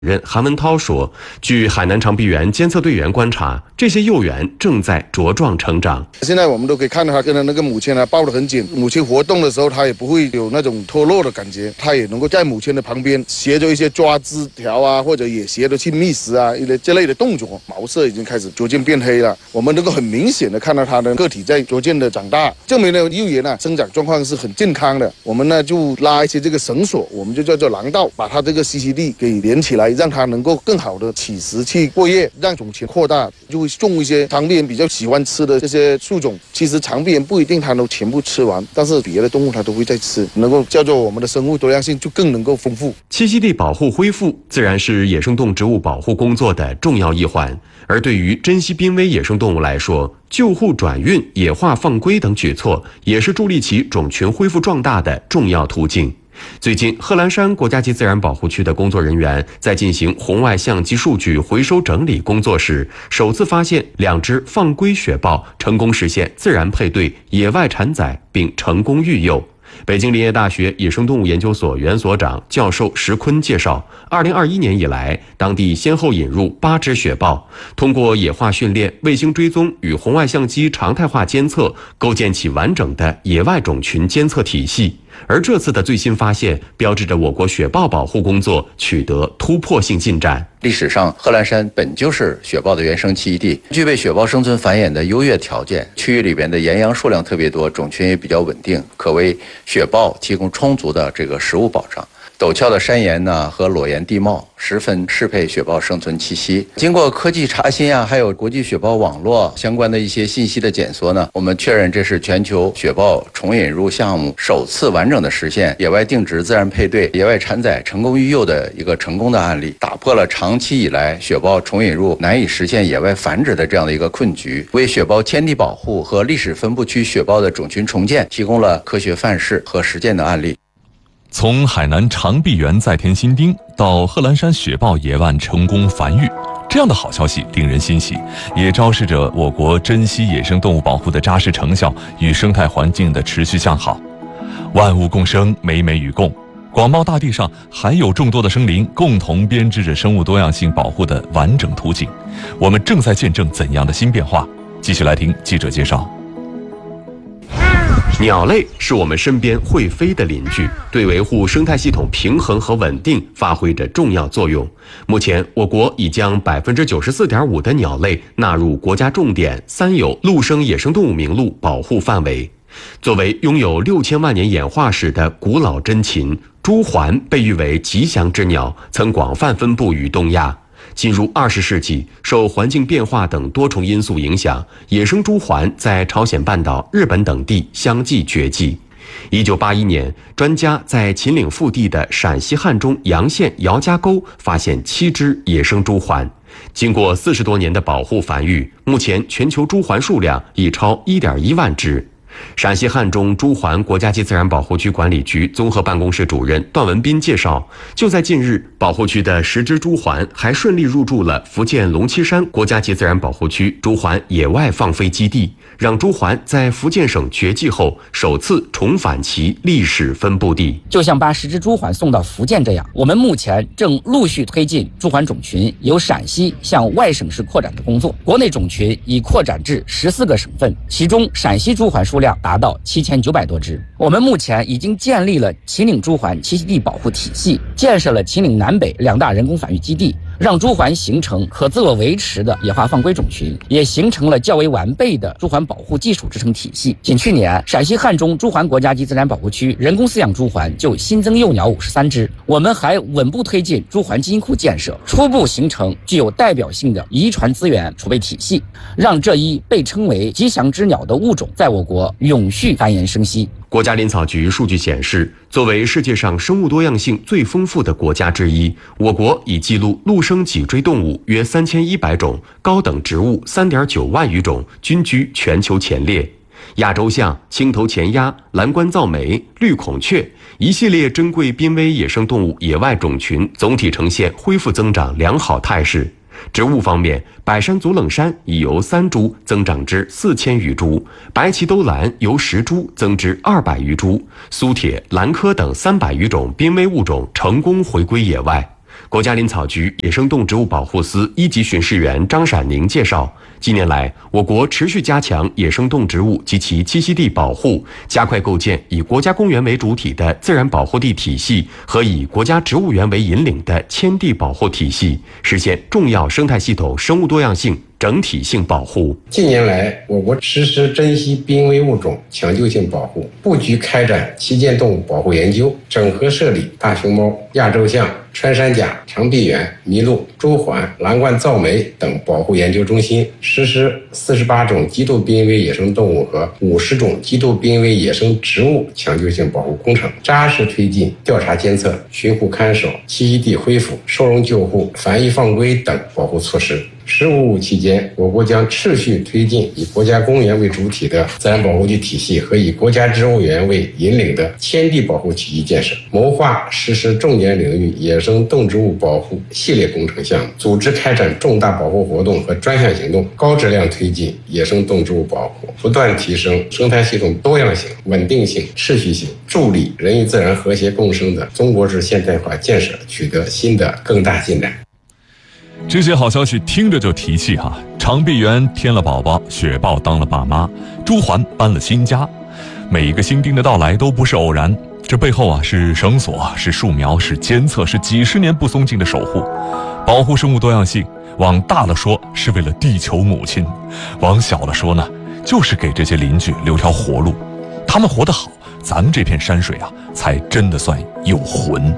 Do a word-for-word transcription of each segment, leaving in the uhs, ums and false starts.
任韩文涛说，据海南长臂猿监测队员观察，这些幼猿正在茁壮成长。 现在我们都可以看到它跟它那个母亲呢抱得很紧，母亲活动的时候它也不会有那种脱落的感觉，它也能够在母亲的旁边学着一些抓枝条啊，或者也学着去觅食啊一类这类的动作。毛色已经开始逐渐变黑了，我们能够很明显的看到它的个体在逐渐的长大，证明了幼猿呢生长状况是很健康的。我们呢就拉一些这个绳索，我们就叫做廊道，把它这个栖息地给连起来，让它能够更好的起食去过夜，让种群扩大。就会种一些长臂猿比较喜欢吃的这些树种，其实长臂猿不一定它都全部吃完，但是别的动物它都会在吃，能够叫做我们的生物多样性就更能够丰富。 栖息地保护恢复自然是野生动植物保护工作的重要一环，而对于珍稀濒危野生动物来说，救护转运、野化放归等举措也是助力其种群恢复壮大的重要途径。最近，贺兰山国家级自然保护区的工作人员在进行红外相机数据回收整理工作时，首次发现两只放归雪豹成功实现自然配对、野外产崽，并成功育幼。北京林业大学野生动物研究所原所长教授石坤介绍，二零二一年以来，当地先后引入八只雪豹，通过野化训练、卫星追踪与红外相机常态化监测，构建起完整的野外种群监测体系。而这次的最新发现，标志着我国雪豹保护工作取得突破性进展。 历史上，贺兰山本就是雪豹的原生栖息地，具备雪豹生存繁衍的优越条件。区域里边的岩羊数量特别多，种群也比较稳定，可为雪豹提供充足的这个食物保障。陡峭的山岩呢和裸岩地貌十分适配雪豹生存栖息。经过科技查新啊，还有国际雪豹网络相关的一些信息的检索呢，我们确认这是全球雪豹重引入项目首次完整的实现野外定植、自然配对、野外产崽、成功育幼的一个成功的案例，打破了长期以来雪豹重引入难以实现野外繁殖的这样的一个困局，为雪豹迁地保护和历史分布区雪豹的种群重建提供了科学范式和实践的案例。 从海南长臂猿再添新丁到贺兰山雪豹野外成功繁育，这样的好消息令人欣喜，也昭示着我国珍稀野生动物保护的扎实成效与生态环境的持续向好。万物共生，美美与共，广袤大地上还有众多的生灵共同编织着生物多样性保护的完整图景。我们正在见证怎样的新变化？继续来听记者介绍。 鸟类是我们身边会飞的邻居，对维护生态系统平衡和稳定发挥着重要作用。目前，我国已将 百分之九十四点五 的鸟类纳入国家重点三有陆生野生动物名录保护范围。作为拥有六千万年演化史的古老珍禽，朱鹮被誉为吉祥之鸟，曾广泛分布于东亚。进入二十世纪，受环境变化等多重因素影响，野生朱鹮在朝鲜半岛、日本等地相继绝迹。一九八一年，专家在秦岭腹地的陕西汉中洋县姚家沟发现七只野生朱鹮。经过四十多年的保护繁育，目前全球朱鹮数量已超 一点一万只。陕西汉中朱鹮国家级自然保护区管理局综合办公室主任段文斌介绍，就在近日，保护区的十只朱鹮还顺利入驻了福建龙栖山国家级自然保护区朱鹮野外放飞基地，让朱鹮在福建省绝迹后首次重返其历史分布地。 就像把十只朱鹮送到福建这样，我们目前正陆续推进朱鹮种群由陕西向外省市扩展的工作，国内种群已扩展至十四个省份，其中陕西朱鹮数量达到七千九百多只。我们目前已经建立了秦岭朱鹮栖息地保护体系，建设了秦岭南北两大人工繁育基地，让朱鹮形成可自我维持的野化放归种群，也形成了较为完备的朱鹮保护技术支撑体系。仅去年，陕西汉中朱鹮国家级自然保护区人工饲养朱鹮就新增幼鸟五十三只。我们还稳步推进朱鹮基因库建设，初步形成具有代表性的遗传资源储备体系，让这一被称为吉祥之鸟的物种在我国永续繁衍生息。 国家林草局数据显示，作为世界上生物多样性最丰富的国家之一，我国已记录陆生脊椎动物约三千一百种，高等植物 三点九万余种，均居全球前列。亚洲象、青头前鸭、蓝冠噪鹛、绿孔雀一系列珍贵濒危野生动物野外种群总体呈现恢复增长良好态势。植物方面，百山足冷杉已由三株增长至四千余株，白鳍兜兰由十株增至二百余株，苏铁、兰科等三百余种濒危物种成功回归野外。 国家林草局野生动植物保护司一级巡视员张闪宁介绍，近年来，我国持续加强野生动植物及其栖息地保护，加快构建以国家公园为主体的自然保护地体系和以国家植物园为引领的迁地保护体系，实现重要生态系统生物多样性整体性保护。 近年来，我国实施珍稀濒危物种抢救性保护，布局开展旗舰动物保护研究，整合设立大熊猫、亚洲象、穿山甲、长臂猿、麋鹿、朱鹮、蓝冠噪眉等保护研究中心，实施四十八种极度濒危野生动物和五十种极度濒危野生植物抢救性保护工程，扎实推进调查监测、巡护看守、栖息地恢复、收容救护、繁育放归等保护措施。十五五期间，我国将持续推进以国家公园为主体的自然保护地体系和以国家植物园为引领的迁地保护体系建设，谋划实施重点领域野生动植物保护系列工程项目，组织开展重大保护活动和专项行动，高质量推进野生动植物保护，不断提升生态系统多样性、稳定性、持续性，助力人与自然和谐共生的中国式现代化建设取得新的更大进展。 这些好消息听着就提气哈！长臂猿添了宝宝，雪豹当了爸妈，朱鹮搬了新家，每一个新丁的到来都不是偶然，这背后啊是绳索，是树苗，是监测，是几十年不松劲的守护，保护生物多样性。往大了说，是为了地球母亲；往小了说呢，就是给这些邻居留条活路。他们活得好，咱们这片山水啊，才真的算有魂。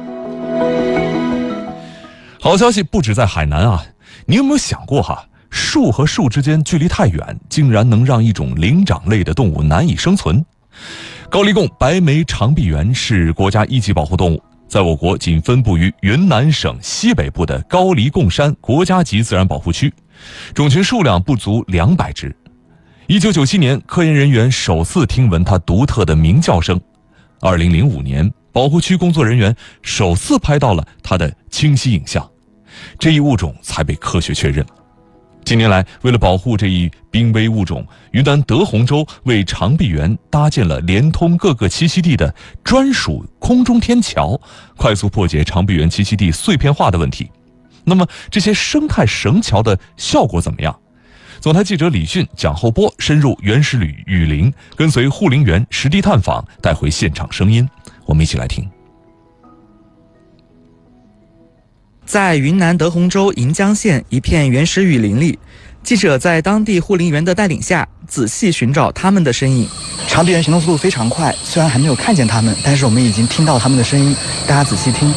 好消息不止在海南啊，你有没有想过哈，树和树之间距离太远，竟然能让一种灵长类的动物难以生存？高黎贡白眉长臂猿是国家一级保护动物，在我国仅分布于云南省西北部的高黎贡山国家级自然保护区，种群数量不足两百只。一九九七年，科研人员首次听闻它独特的鸣叫声。二零零五年，保护区工作人员首次拍到了它的清晰影像。这一物种才被科学确认。近年来，为了保护这一濒危物种，云南德宏州为长臂猿搭建了连通各个栖息地的专属空中天桥，快速破解长臂猿栖息地碎片化的问题。那么，这些生态绳桥的效果怎么样？总台记者李迅、蒋厚波深入原始林雨林，跟随护林员实地探访，带回现场声音，我们一起来听。 在云南德宏州银江县一片原始雨林里，记者在当地护林员的带领下，仔细寻找他们的身影。 长臂猿行动速度非常快，虽然还没有看见它们，但是我们已经听到它们的声音。大家仔细听。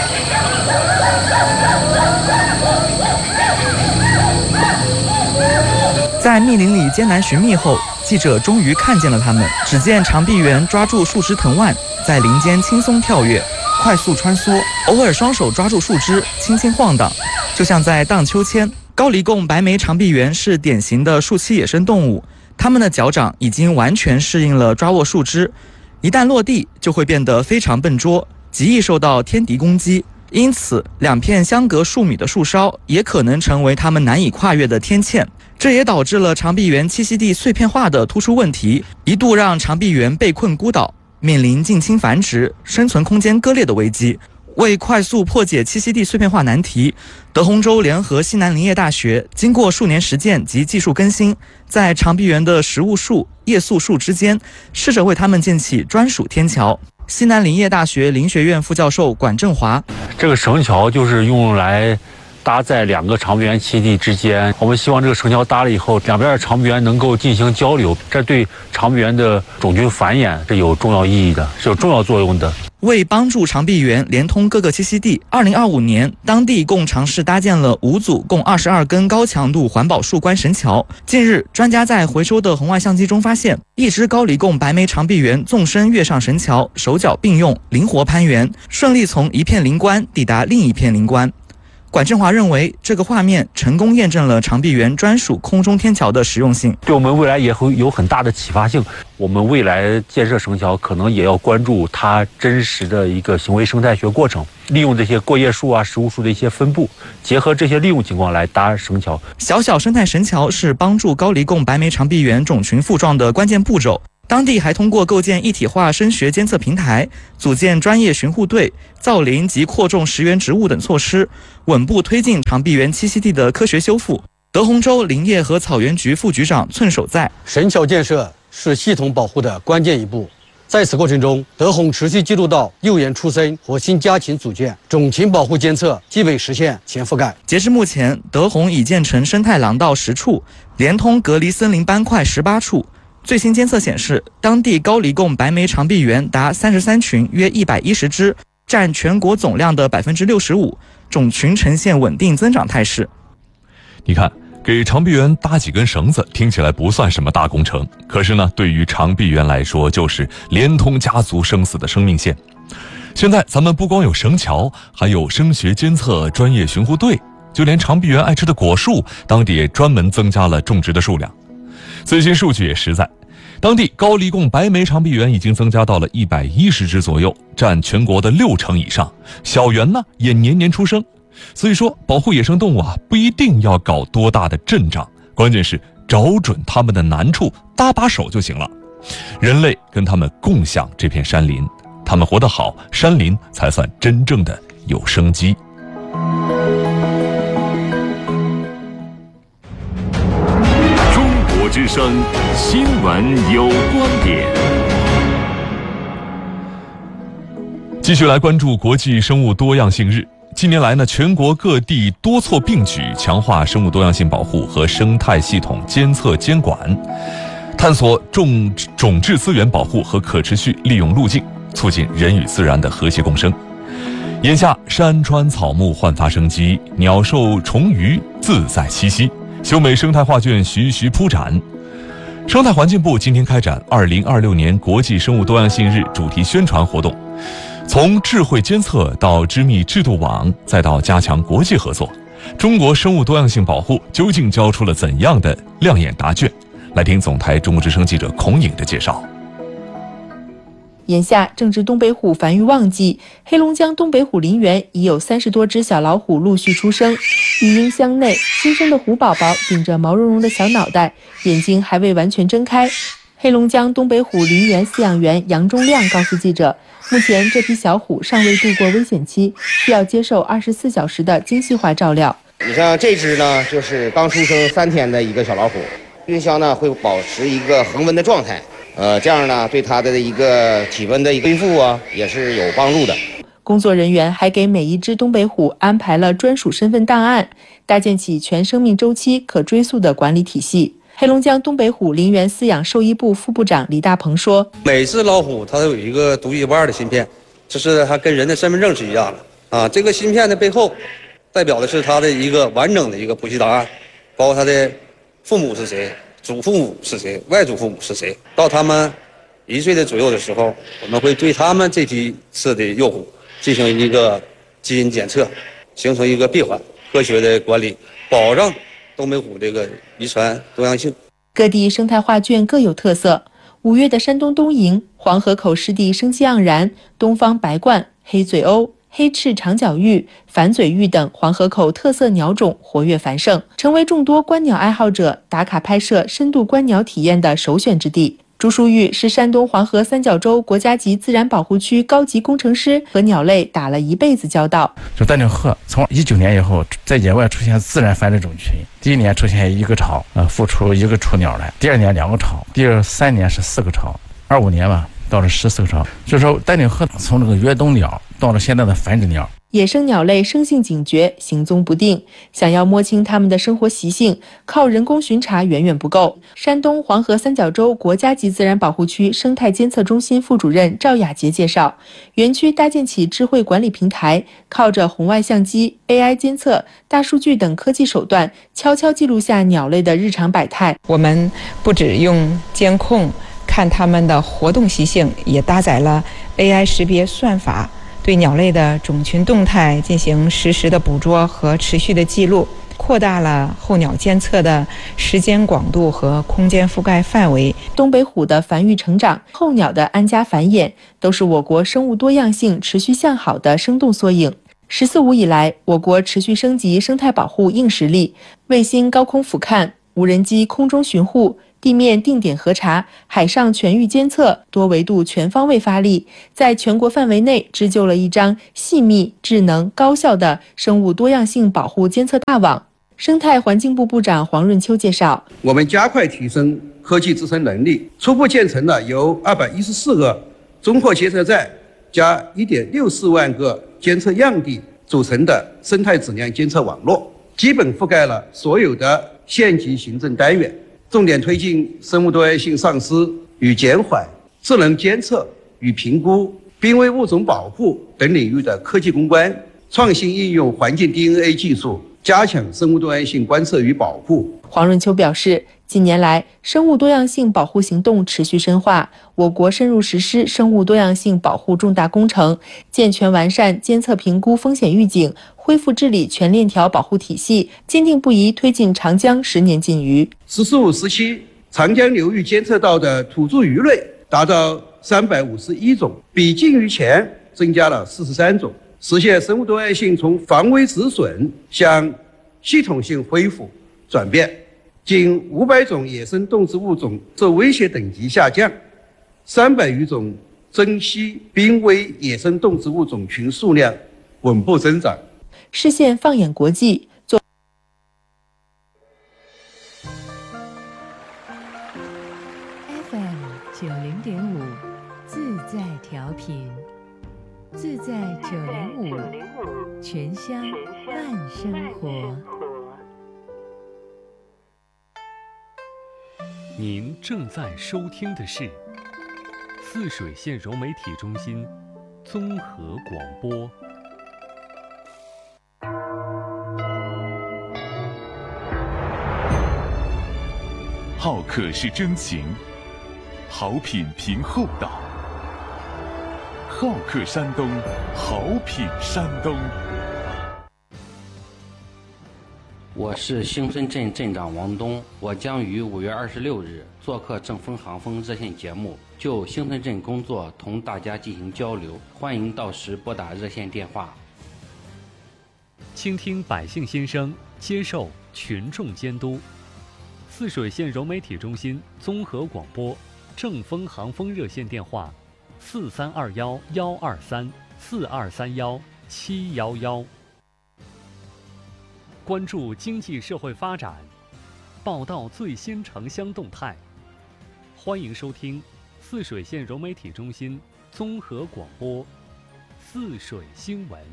在密林里艰难寻觅后，记者终于看见了它们。只见长臂猿抓住树枝藤蔓，在林间轻松跳跃，快速穿梭，偶尔双手抓住树枝，轻轻晃荡，就像在荡秋千。高黎贡白眉长臂猿是典型的树栖野生动物，它们的脚掌已经完全适应了抓握树枝，一旦落地就会变得非常笨拙，极易受到天敌攻击。因此，两片相隔数米的树梢也可能成为它们难以跨越的天堑。这也导致了长臂猿栖息地碎片化的突出问题，一度让长臂猿被困孤岛，面临近亲繁殖、生存空间割裂的危机。为快速破解栖息地碎片化难题，德宏州联合西南林业大学经过数年实践及技术更新，在长臂猿的食物树、夜宿树之间，试着为它们建起专属天桥。西南林业大学林学院副教授管振华： 这个绳桥就是用来搭在两个长臂猿栖息地之间，我们希望这个绳桥搭了以后，两边的长臂猿能够进行交流，这对长臂猿的种群繁衍是有重要意义的，是有重要作用的。 为帮助长臂猿连通各个栖息地，二零二五年，当地共尝试搭建了五组共二十二根高强度环保树冠绳桥。近日，专家在回收的红外相机中发现，一只高黎贡白眉长臂猿纵身跃上绳桥，手脚并用，灵活攀援，顺利从一片林冠抵达另一片林冠。管振华认为，这个画面成功验证了长臂猿专属空中天桥的实用性， 对我们未来也会有很大的启发性。我们未来建设绳桥，可能也要关注它真实的一个行为生态学过程，利用这些过叶树啊、食物树的一些分布，结合这些利用情况来搭绳桥。 小小生态绳桥是帮助高黎贡白眉长臂猿种群复壮的关键步骤。 当地还通过构建一体化声学监测平台，组建专业巡护队、造林及扩种食源植物等措施，稳步推进长臂猿栖息地的科学修复。德宏州林业和草原局副局长寸守在： 神桥建设是系统保护的关键一步。在此过程中，德宏持续记录到幼猿出生和新家禽组建，种群保护监测基本实现全覆盖。 截至目前，德宏已建成生态廊道十处，连通隔离森林斑块十八处。最新监测显示，当地高黎贡白眉长臂猿达三十三群，约一百一十只，占全国总量的百分之六十五，种群呈现稳定增长态势。 你看，给长臂猿搭几根绳子听起来不算什么大工程，可是呢，对于长臂猿来说，就是连通家族生死的生命线。现在咱们不光有绳桥，还有声学监测专业巡护队，就连长臂猿爱吃的果树，当地也专门增加了种植的数量。最新数据也实在，当地高黎贡白眉长臂猿已经增加到了一百一十只左右，占全国的六成以上。小猿呢也年年出生，所以说保护野生动物啊，不一定要搞多大的阵仗，关键是找准它们的难处，搭把手就行了。人类跟它们共享这片山林，它们活得好，山林才算真正的有生机。 之声新闻有观点。 继续来关注国际生物多样性日。近年来呢，全国各地多措并举，强化生物多样性保护和生态系统监测监管，探索种种质资源保护和可持续利用路径，促进人与自然的和谐共生。眼下，山川草木焕发生机，鸟兽虫鱼自在栖息，秀美生态画卷徐徐铺展。生态环境部今天开展二零二六年国际生物多样性日主题宣传活动，从智慧监测到织密制度网，再到加强国际合作，中国生物多样性保护究竟交出了怎样的亮眼答卷？来听总台中国之声记者孔颖的介绍。 眼下正值东北虎繁育旺季，黑龙江东北虎林园已有三十多只小老虎陆续出生。育婴箱内，新生的虎宝宝顶着毛茸茸的小脑袋，眼睛还未完全睁开。黑龙江东北虎林园饲养员杨忠亮告诉记者，目前这批小虎尚未度过危险期，需要接受二十四小时的精细化照料。 你像这只呢，就是刚出生三天的一个小老虎，孕箱呢会保持一个恒温的状态。呃，这样呢，对它的一个体温的一个恢复啊，也是有帮助的。 工作人员还给每一只东北虎安排了专属身份档案，搭建起全生命周期可追溯的管理体系。黑龙江东北虎林园饲养兽医部副部长李大鹏说：“ 每只老虎它都有一个独一无二的芯片，这是它跟人的身份证是一样的啊。这个芯片的背后，代表的是它的一个完整的一个谱系档案，包括它的父母是谁。”祖父母是谁？外祖父母是谁？到他们一岁的左右的时候，我们会对他们这批次的幼虎进行一个基因检测，形成一个闭环，科学的管理，保障东北虎这个遗传多样性。 各地生态画卷各有特色。五月的山东东营、黄河口湿地生机盎然，东方白鹳、黑嘴鸥、黑翅长角鹬、反嘴鹬等黄河口特色鸟种活跃繁盛，成为众多观鸟爱好者打卡拍摄深度观鸟体验的首选之地。朱淑玉是山东黄河三角洲国家级自然保护区高级工程师，和鸟类打了一辈子交道。 就丹顶鹤从一九年以后在野外出现自然繁殖种群，第一年出现一个巢，呃，孵出一个雏鸟来；第二年两个巢，第二三年是四个巢，二五年吧到了十四个巢。就说丹顶鹤从这个越冬鸟到了现在的繁殖鸟。 野生鸟类生性警觉，行踪不定，想要摸清它们的生活习性，靠人工巡查远远不够。山东黄河三角洲国家级自然保护区生态监测中心副主任赵雅杰介绍，园区搭建起智慧管理平台，靠着红外相机、A I 监测、大数据等科技手段，悄悄记录下鸟类的日常百态。 我们不只用监控看它们的活动习性，也搭载了 A I 识别算法，对鸟类的种群动态进行实时的捕捉和持续的记录，扩大了候鸟监测的时间广度和空间覆盖范围。 东北虎的繁育成长、候鸟的安家繁衍，都是我国生物多样性持续向好的生动缩影。十四五以来，我国持续升级生态保护硬实力，卫星高空俯瞰、无人机空中巡护、 地面定点核查、海上全域监测，多维度全方位发力，在全国范围内织就了一张细密、智能、高效的生物多样性保护监测大网。生态环境部部长黄润秋介绍， 我们加快提升科技自身能力，初步建成了由二百一十四个综合监测站加一点六四万个监测样地组成的生态质量监测网络，基本覆盖了所有的县级行政单元，重点推进生物多样性丧失与减缓、智能监测与评估、濒危物种保护等领域的科技攻关，创新应用环境 D N A 技术，加强生物多样性观测与保护。 黄润秋表示，近年来，生物多样性保护行动持续深化，我国深入实施生物多样性保护重大工程，健全完善监测评估风险预警、恢复治理全链条保护体系，坚定不移推进长江十年禁渔。 十四五时期，长江流域监测到的土著鱼类达到三百五十一种，比禁渔前增加了四十三种，实现生物多样性从防微止损向系统性恢复转变。近五百种野生动植物种受威胁等级下降，三百余种珍稀濒危野生动植物种群数量稳步增长。 视线放眼国际，做 F M 九零点五自在调频，自在九零五全乡慢生活。 您正在收听的是泗水县柔媒体中心综合广播。 好客是真情，好品凭厚道。好客山东，好品山东。 我是兴村镇镇长王东，我将于五月二十六日做客正风航风热线节目，就兴村镇工作同大家进行交流，欢迎到时拨打热线电话。 倾听百姓心声，接受群众监督。泗水县柔媒体中心综合广播正风航风热线电话：四三二幺幺二三四二三幺七幺幺。关注经济社会发展，报道最新城乡动态。欢迎收听泗水县柔媒体中心综合广播泗水新闻。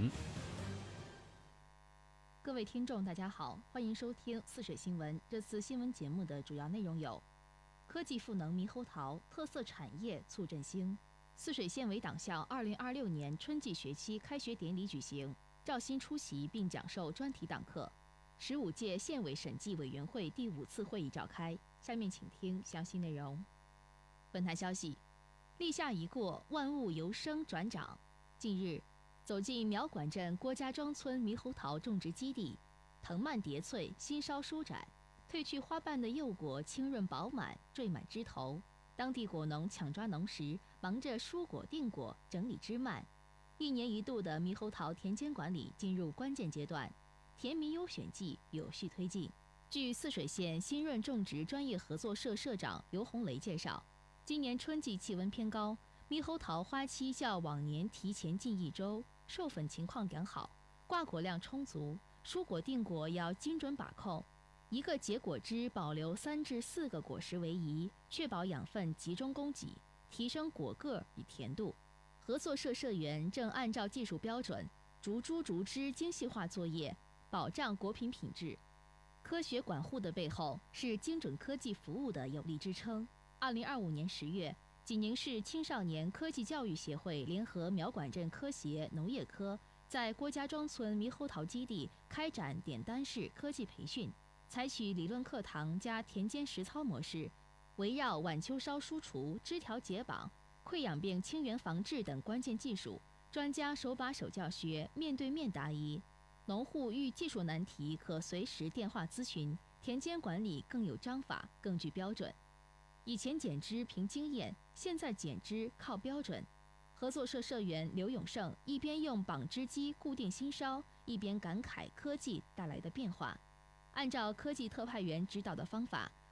各位听众大家好，欢迎收听泗水新闻。这次新闻节目的主要内容有：科技赋能猕猴桃，特色产业促振兴。泗水县委党校二零二六年春季学期开学典礼举行，赵鑫出席并讲授专题党课。十五届县委审计委员会第五次会议召开。下面请听详细内容。本台消息，立夏一过，万物由生转长。近日，走进苗管镇郭家庄村猕猴桃种植基地，藤蔓叠翠，新梢舒展，褪去花瓣的幼果清润饱满，缀满枝头。当地果农抢抓农时，忙着疏果定果，整理枝蔓。一年一度的猕猴桃田间管理进入关键阶段，田猕优选季有序推进。据泗水县新润种植专业合作社社长刘红雷介绍，今年春季气温偏高，猕猴桃花期较往年提前近一周，授粉情况良好，挂果量充足，疏果定果要精准把控，一个结果枝保留三至四个果实为宜，确保养分集中供给，提升果个与甜度。合作社社员正按照技术标准，逐株逐枝精细化作业，保障果品品质。科学管护的背后是精准科技服务的有力支撑。二零二五年十月，济宁市青少年科技教育协会联合苗管镇科协农业科，在郭家庄村猕猴桃基地开展点单式科技培训，采取理论课堂加田间实操模式，围绕晚秋梢疏除、枝条解绑、溃疡病清源防治等关键技术，专家手把手教学，面对面答疑。农户遇技术难题可随时电话咨询，田间管理更有章法，更具标准。以前剪枝凭经验，现在剪枝靠标准。合作社社员刘永胜一边用绑枝机固定新梢，一边感慨科技带来的变化。按照科技特派员指导的方法，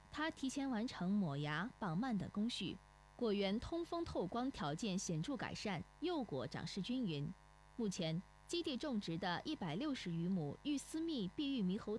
它提前完成抹芽、绑蔓等工序，果园通风透光条件显著改善，幼果长势均匀。目前基地种植的一百六十余亩玉丝蜜碧玉猕猴